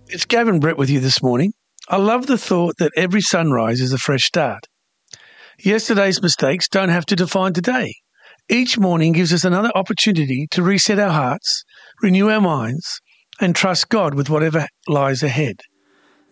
It's Gavin Brett with you this morning. I love the thought that every sunrise is a fresh start. Yesterday's mistakes don't have to define today. Each morning gives us another opportunity to reset our hearts, renew our minds, and trust God with whatever lies ahead.